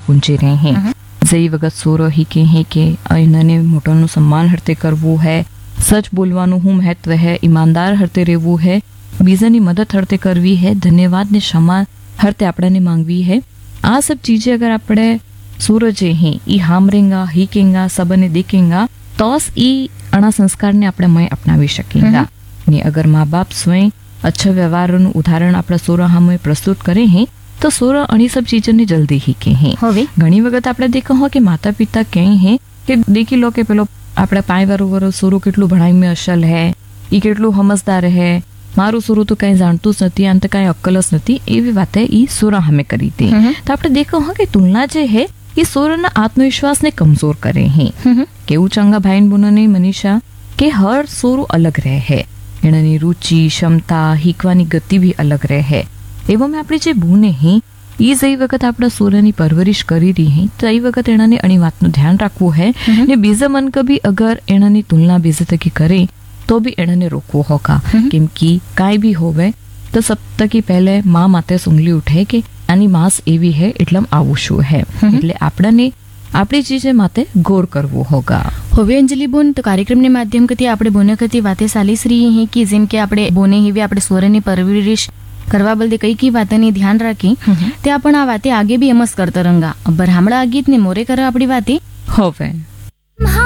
पूंजे रहे हैं। जई वगत सोरो ही के हैं कि इन्होंने मोटों सम्मान हरते करवू है, सच बोलवानु हूँ महत्व है, ईमानदार हरते रेवू है, बीजानी मदद हरते करवी है, धन्यवाद ने क्षमा हरते आपने मांगवी है। आ सब चीजें अगर आपणे सूरजे हैं ई हामरेंगा हीकेंगा सबने देखेंगा तो ई अणा संस्कार ने आपणे मय अपनावी सकेंगा। ने अगर माँ बाप स्वयं अच्छा व्यवहार उदाहरण अपना सोरा हमें प्रस्तुत करे हैं तो सोरा अणी सब चीजों ने जल्दी हीके हैं। हवे घणी वखत आपणे देखो हो कि माता पिता कहे हैं कि देखी लो के पेलो आपणे 5 वर्ष सोरो केटલું भणाई में असल है, ई केटલું समझदार है, मारू सोरू तो कहीं जाणतुं ज नथी, आने कहीं अक्कल ज नथी, एवी वाते ई सोरा हमें करी थी। तो आपणे देखो हो कि तुलना जे है ये सोराना आत्मविश्वास ने कमजोर करे हैं। केवू चंगा भाई बहनों ने मनीषा के हर सोरू अलग रहे है, एनानी रुचि क्षमता हीकवानी गति भी अलग रहे है। एवं आपणे जे बूने हैं ई जई वखत आपड़ा सोरानी परवरिश करी रही है तो ई वखत एनाने अणी वातनु ध्यान राखवू है ने बीजा मन कभी अगर एनानी तुलना बीजे तकी करे तो भी एनाने रोकवो होगा। केम की काई भी होवे तो सब तकी पहले मां माते सुंगली उठे के आनी मास एवी है एटलम आवुं शुं है, એટલે आपणे આપણી ચીજે માતે ગોર કરવું હોગા। હવે અંજલિ બોન તો કાર્યક્રમને માધ્યમથી આપણે બોનકતી વાતે ચાલીસ રહી हैं कि જેમ કે આપણે બોને હિવે આપણે સોરની પરવરિશ કરવા બદલે કઈ વાતની ધ્યાન રાખી તે आपण આ વાતે આગે બી એમસ કરતા રંગા। અબર હામળા આ ગીતને મોરે કરવા આપણી વાતે હવે